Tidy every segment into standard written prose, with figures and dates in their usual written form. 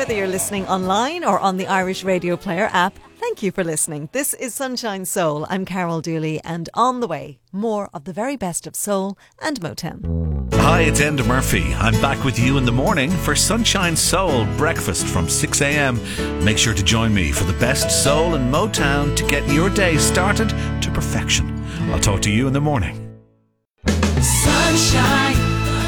whether you're listening online or on the Irish Radio Player app, thank you for listening. This is Sunshine Soul. I'm Carol Dooley, and on the way, more of the very best of soul and Motown. Hi, it's Enda Murphy. I'm back with you in the morning for Sunshine Soul breakfast from 6 a.m. Make sure to join me for the best soul and Motown to get your day started to perfection. I'll talk to you in the morning. Sunshine.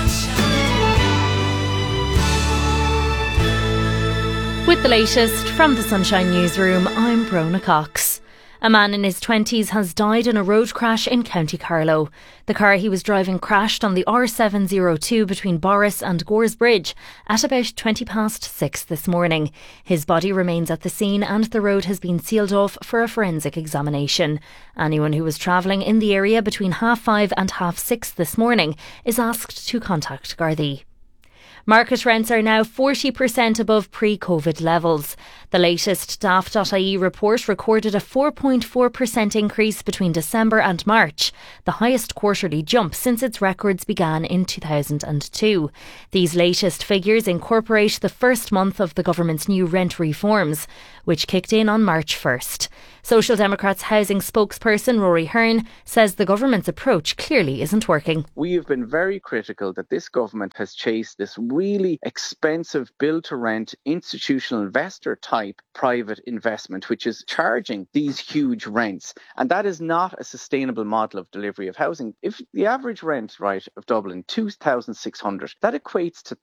With the latest from the Sunshine Newsroom, I'm Brona Cox. A man in his 20s has died in a road crash in County Carlow. The car he was driving crashed on the R702 between Boris and Gores Bridge at about 6:20 this morning. His body remains at the scene and the road has been sealed off for a forensic examination. Anyone who was travelling in the area between 5:30 and 6:30 this morning is asked to contact Gardaí. Market rents are now 40% above pre-COVID levels. The latest Daft.ie report recorded a 4.4% increase between December and March, the highest quarterly jump since its records began in 2002. These latest figures incorporate the first month of the government's new rent reforms, which kicked in on March 1st. Social Democrats housing spokesperson Rory Hearn says the government's approach clearly isn't working. We have been very critical that this government has chased this really expensive build-to-rent institutional investor type private investment, which is charging these huge rents. And that is not a sustainable model of delivery of housing. If the average rent, of Dublin, 2,600, that equates to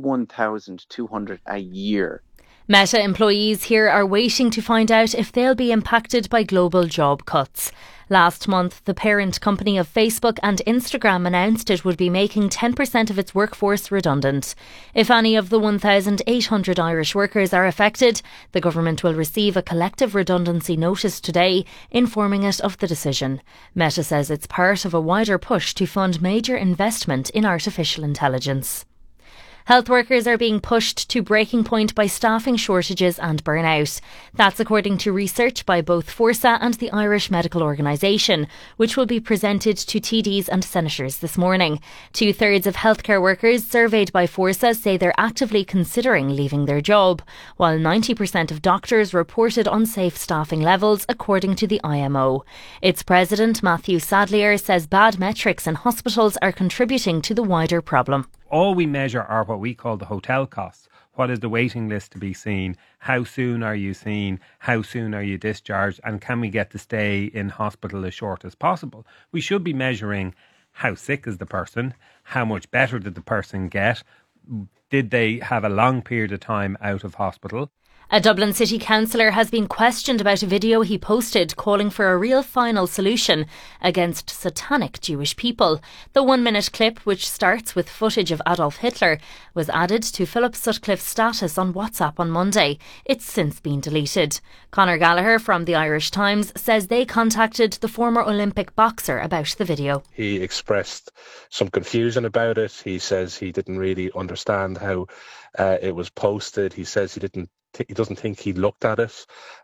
31,200 a year. Meta employees here are waiting to find out if they'll be impacted by global job cuts. Last month, the parent company of Facebook and Instagram announced it would be making 10% of its workforce redundant. If any of the 1,800 Irish workers are affected, the government will receive a collective redundancy notice today, informing it of the decision. Meta says it's part of a wider push to fund major investment in artificial intelligence. Health workers are being pushed to breaking point by staffing shortages and burnout. That's according to research by both Forsa and the Irish Medical Organisation, which will be presented to TDs and senators this morning. 2/3 of healthcare workers surveyed by Forsa say they're actively considering leaving their job, while 90% of doctors reported unsafe staffing levels, according to the IMO. Its president, Matthew Sadlier, says bad metrics in hospitals are contributing to the wider problem. All we measure are what we call the hotel costs. What is the waiting list to be seen? How soon are you seen? How soon are you discharged? And can we get to stay in hospital as short as possible? We should be measuring how sick is the person? How much better did the person get? Did they have a long period of time out of hospital? A Dublin City Councillor has been questioned about a video he posted calling for a real final solution against satanic Jewish people. The 1-minute clip, which starts with footage of Adolf Hitler, was added to Philip Sutcliffe's status on WhatsApp on Monday. It's since been deleted. Conor Gallagher from the Irish Times says they contacted the former Olympic boxer about the video. He expressed some confusion about it. He says he didn't really understand how it was posted. He says he doesn't think he looked at it.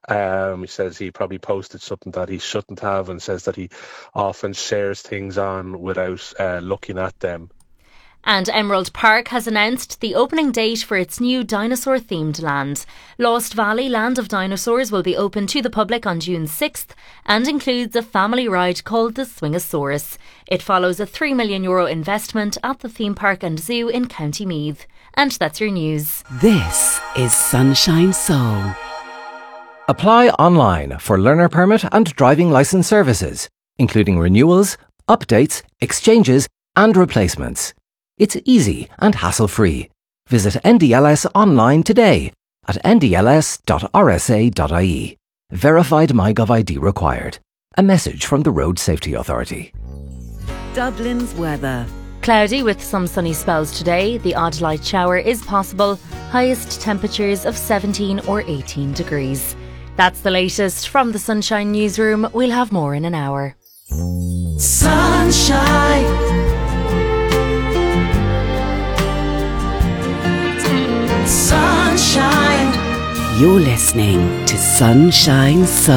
He says he probably posted something that he shouldn't have, and says that he often shares things on without looking at them. And Emerald Park has announced the opening date for its new dinosaur-themed land. Lost Valley Land of Dinosaurs will be open to the public on June 6th and includes a family ride called the Swingosaurus. It follows a €3 million investment at the theme park and zoo in County Meath. And that's your news. This is Sunshine Soul. Apply online for learner permit and driving licence services, including renewals, updates, exchanges and replacements. It's easy and hassle-free. Visit NDLS online today at ndls.rsa.ie. Verified MyGov ID required. A message from the Road Safety Authority. Dublin's weather. Cloudy with some sunny spells today. The odd light shower is possible. Highest temperatures of 17 or 18 degrees. That's the latest from the Sunshine Newsroom. We'll have more in an hour. Sunshine. Sunshine. You're listening to Sunshine Soul.